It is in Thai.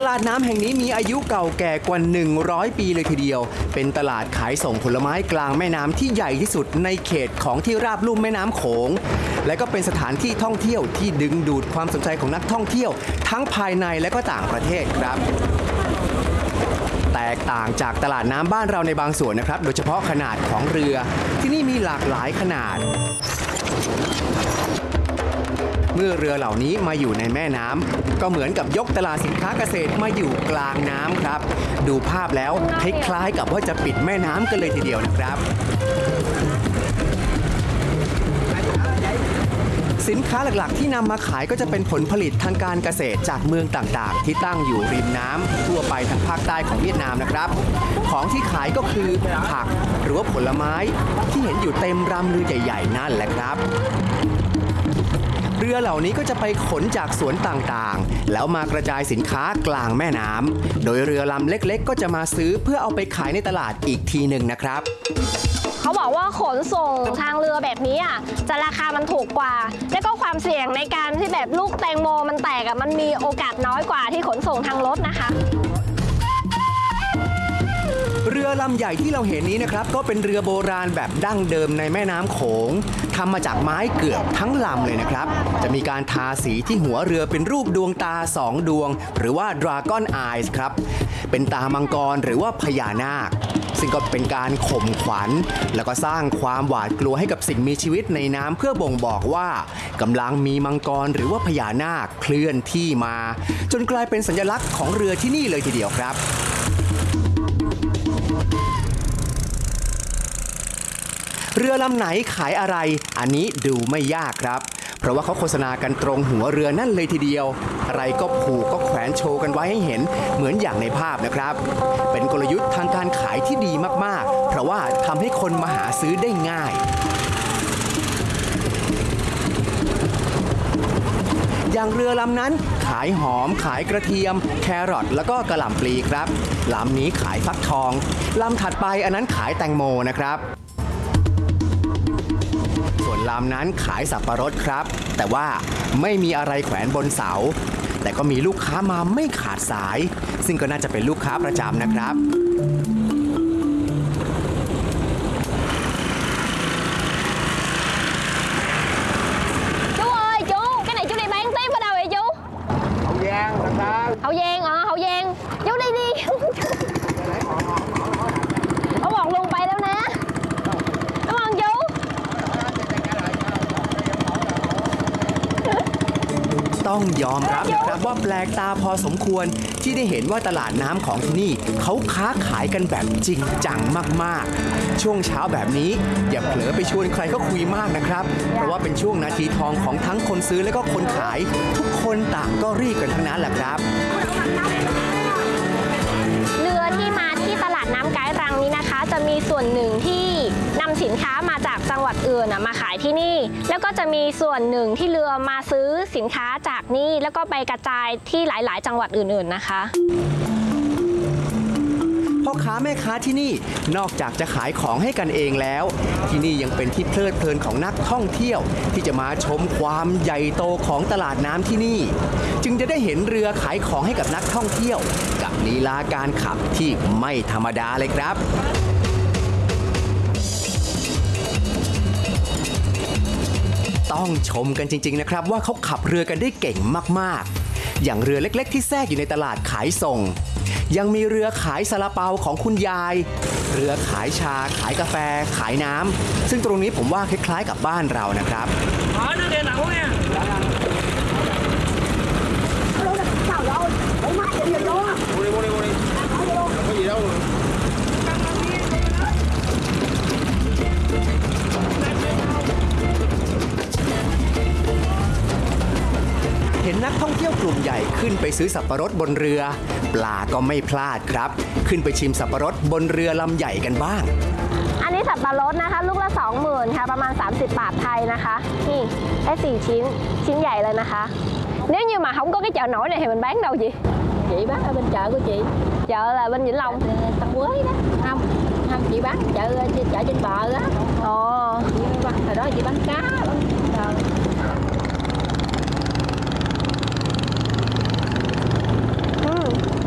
ตลาดน้ำแห่งนี้มีอายุเก่าแก่กว่า100 ปีเลยทีเดียวเป็นตลาดขายส่งผลไม้กลางแม่น้ำที่ใหญ่ที่สุดในเขตของที่ราบลุ่มแม่น้ำโขงและก็เป็นสถานที่ท่องเที่ยวที่ดึงดูดความสนใจของนักท่องเที่ยวทั้งภายในและก็ต่างประเทศครับแตกต่างจากตลาดน้ำบ้านเราในบางส่วนนะครับโดยเฉพาะขนาดของเรือที่นี่มีหลากหลายขนาดเมื่อเรือเหล่านี้มาอยู่ในแม่น้ำก็เหมือนกับยกตลาดสินค้าเกษตรมาอยู่กลางน้ำครับดูภาพแล้วคล้ายๆกับว่าจะปิดแม่น้ำกันเลยทีเดียวนะครับสินค้าหลักๆที่นำมาขายก็จะเป็นผลผลิตทางการเกษตรจากเมืองต่างๆที่ตั้งอยู่ริมน้ำทั่วไปทางภาคใต้ของเวียดนามนะครับของที่ขายก็คือผักหรือว่าผลไม้ที่เห็นอยู่เต็มรำเรือใหญ่ๆนั่นแหละครับเรือเหล่านี้ก็จะไปขนจากสวนต่างๆแล้วมากระจายสินค้ากลางแม่น้ำโดยเรือลำเล็กๆก็จะมาซื้อเพื่อเอาไปขายในตลาดอีกทีหนึ่งนะครับเขาบอกว่าขนส่งทางเรือแบบนี้จะราคามันถูกกว่าและก็ความเสี่ยงในการที่แบบลูกแตงโมมันแตกมันมีโอกาสน้อยกว่าที่ขนส่งทางรถนะคะเรือลำใหญ่ที่เราเห็นนี้นะครับก็เป็นเรือโบราณแบบดั้งเดิมในแม่น้ำโขงทำมาจากไม้เกือบทั้งลำเลยนะครับจะมีการทาสีที่หัวเรือเป็นรูปดวงตา2ดวงหรือว่า Dragon Eyes ครับเป็นตามังกรหรือว่าพญานาคซึ่งก็เป็นการข่มขวัญแล้วก็สร้างความหวาดกลัวให้กับสิ่งมีชีวิตในน้ำเพื่อบ่งบอกว่ากำลังมีมังกรหรือว่าพญานาคเคลื่อนที่มาจนกลายเป็นสัญลักษณ์ของเรือที่นี่เลยทีเดียวครับเรือลำไหนขายอะไรอันนี้ดูไม่ยากครับเพราะว่าเขาโฆษณากันตรงหัวเรือนั่นเลยทีเดียวอะไรก็ผูกก็แขวนโชว์กันไว้ให้เห็นเหมือนอย่างในภาพนะครับเป็นกลยุทธ์ทางการขายที่ดีมากๆเพราะว่าทำให้คนมาหาซื้อได้ง่ายอย่างเรือลำนั้นขายหอมขายกระเทียมแครอทแล้วก็กระหล่ำปลีครับลำนี้ขายฟักทองลำถัดไปอันนั้นขายแตงโมนะครับส่วนลำนั้นขายสับปะรดครับแต่ว่าไม่มีอะไรแขวนบนเสาแต่ก็มีลูกค้ามาไม่ขาดสายซึ่งก็น่าจะเป็นลูกค้าประจำนะครับ Hậu Giang Hậu Giang chú đi đi Ủa bọn luôn bay đâu nè Cảm ơn chú ต้องยอมรับนะครับว่าแปลกตาพอสมควรที่ได้เห็นว่าตลาดน้ำของที่นี่เขาค้าขายกันแบบจริงจังมากๆช่วงเช้าแบบนี้อย่าเผลอไปชวนใครก็คุยมากนะครับเพราะว่าเป็นช่วงนาทีทองของทั้งคนซื้อและก็คนขายทุกคนต่างก็รีบกันทั้งนั้นแหละครับเรือที่มาที่ตลาดน้ำไกด์รังนี้นะคะจะมีส่วนหนึ่งที่นำสินค้ามาจากจังหวัดอื่นมาขายที่นี่แล้วก็จะมีส่วนหนึ่งที่เรือมาซื้อสินค้าจากนี่แล้วก็ไปกระจายที่หลายๆจังหวัดอื่นๆนะคะพ่อค้าแม่ค้าที่นี่นอกจากจะขายของให้กันเองแล้วที่นี่ยังเป็นที่เพลิดเพลินของนักท่องเที่ยวที่จะมาชมความใหญ่โตของตลาดน้ำที่นี่จึงจะได้เห็นเรือขายของให้กับนักท่องเที่ยวกับลีลาการขับที่ไม่ธรรมดาเลยครับต้องชมกันจริงๆนะครับว่าเขาขับเรือกันได้เก่งมากๆอย่างเรือเล็กๆที่แทรกอยู่ในตลาดขายส่งยังมีเรือขายซาลาเปาของคุณยายเรือขายชาขายกาแฟขายน้ำซึ่งตรงนี้ผมว่าคล้ายๆกับบ้านเรานะครับเห็นนักท่องเที่ยวกลุ่มใหญ่ขึ้นไปซื้อสับปะรดบนเรือปลาก็ไม่พลาดครับขึ้นไปชิมสับปะรดบนเรือลำใหญ่กันบ้างอันนี้สับปะรดนะคะลูกละ 20,000 ค่ะประมาณ30 บาทไทยนะคะนี่ได้4 ชิ้นใหญ่เลยนะคะ nếu như mà không có cái chợ nổi này thì mình bán đâu chị? Chị bán ở bên chợ của chị. Chợ là bên Vĩnh Long Tân Quế đó. Không chị bán chợ trên bờ đó. Ồ hồi đó chị bán cá bán